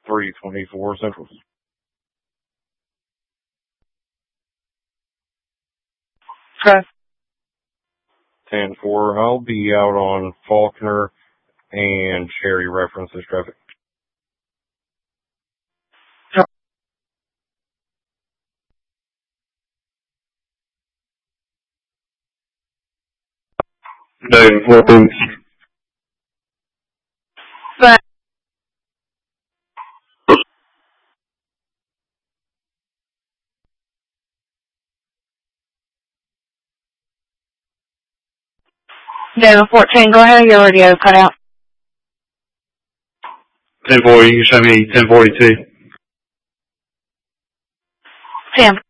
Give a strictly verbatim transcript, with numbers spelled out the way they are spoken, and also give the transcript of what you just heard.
three twenty-four Central. Okay. ten four, I'll be out on Faulkner and Cherry references traffic. No, weapons. But Devin fourteen, go ahead, your radio cut out. ten forty, you can show me ten forty-two. ten